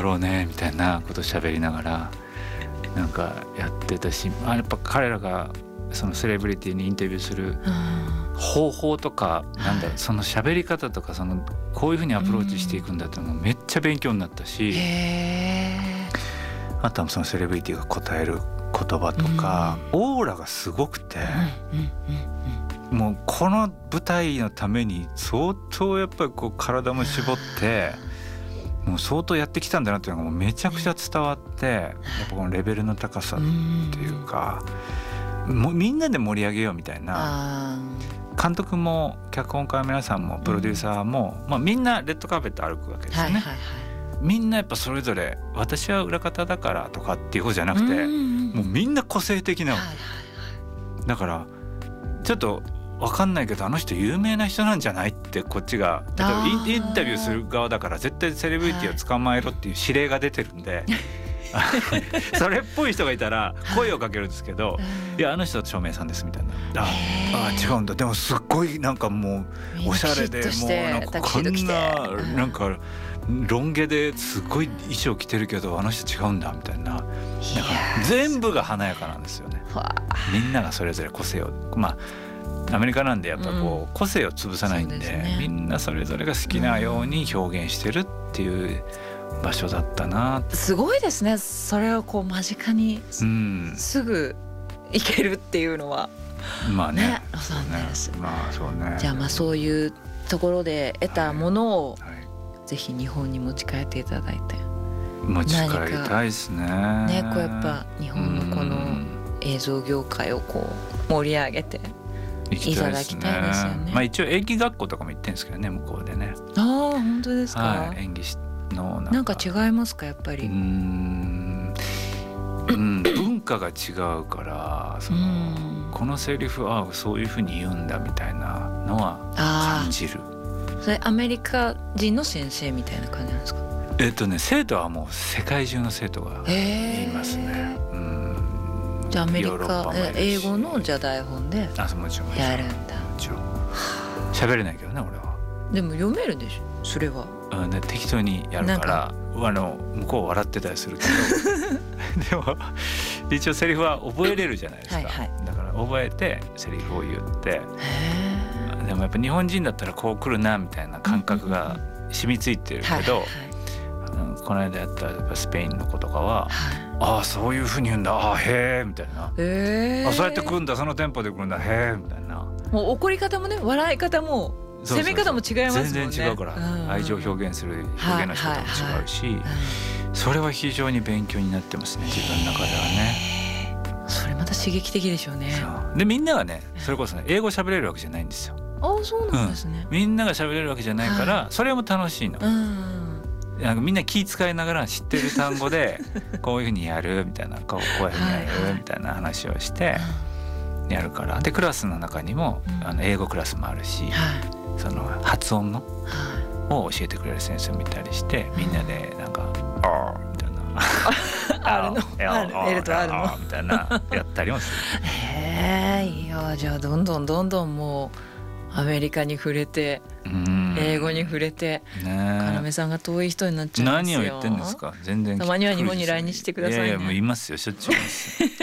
ろうねみたいなこと喋りながらなんかやってたし、やっぱ彼らがそのセレブリティにインタビューする方法とか、なんだろう、その喋り方とか、そのこういうふうにアプローチしていくんだってもうめっちゃ勉強になったし、あとはそのセレブリティが答える言葉とか、オーラがすごくて、もうこの舞台のために相当やっぱりこう体も絞ってもう相当やってきたんだなっていうのがもうめちゃくちゃ伝わって、やっぱこのレベルの高さっていうか、もうみんなで盛り上げようみたいな、監督も脚本家の皆さんもプロデューサーも、みんなレッドカーペット歩くわけですよね、みんなやっぱそれぞれ私は裏方だからとかっていうことじゃなくて、もうみんな個性的なわけ、だからちょっと分かんないけどあの人有名な人なんじゃないってこっちが例えばインタビューする側だから絶対セレブリティを捕まえろっていう指令が出てるんでそれっぽい人がいたら声をかけるんですけど、いやあの人は照明さんですみたいな、違うんだ、でもすっごいなんかもうおしゃれで、もうなんかこんななんかロン毛ですごい衣装着てるけどあの人違うんだみたいな、だから全部が華やかなんですよね。みんながそれぞれ個性を、アメリカなんでやっぱこう個性を潰さないんで、みんなそれぞれが好きなように表現してるっていう場所だったな。 すごいですね、それをこう間近にすぐ行けるっていうのは。ロサンゼルス、じゃあそういうところで得たものをぜひ日本に持ち帰っていただいて、 持ち帰りたいですね。 こうやっぱ日本のこの映像業界をこう盛り上げていただきたいですよね。 一応演技学校とかも行ってるんですけどね、向こうでね。 本当ですか。 演技のなんか違いますかやっぱり。 文化が違うからこのセリフそういうふうに言うんだみたいなのは感じる。 それアメリカ人の先生みたいな感じなんですか。 生徒はもう世界中の生徒がいますね。 じゃあアメリカ英語のじゃあ台本でやるんだ。もちろん喋れないけどね俺は。 でも読めるでしょそれは。 適当にやるから向こう笑ってたりするけどでも一応セリフは覚えれるじゃないですか、だから覚えてセリフを言って、でもやっぱ日本人だったらこう来るなみたいな感覚が染みついてるけど、この間やったやっぱスペインの子とかは、そういう風に言うんだ、へーみたいな、そうやって来るんだ、そのテンポで来るんだ、へーみたいな。 もう怒り方もね、笑い方も攻め方も違いますもんね。 全然違うから、愛情を表現する表現の仕方も違うし、それは非常に勉強になってますね、自分の中ではね。 それまた刺激的でしょうね。 でみんながね、それこそね、英語喋れるわけじゃないんですよ。 そうなんですね。 みんなが喋れるわけじゃないから、それも楽しいの。なんかみんな気遣いながら知ってる単語でこういうふうにやるみたいな、こういうふうにやるみたいな話をしてやるから。でクラスの中にも英語クラスもあるし、その発音のを教えてくれる先生もいたりして、みんなでなんかみたいな L と R のみたいなやったりもする。 いや、じゃあどんどんもうアメリカに触れて、英語に触れて、要さんが遠い人になっちゃいますよ。 何を言ってんですか。全然たまには日本に来日してくださいね。 いやもういますよ、しょっちゅういます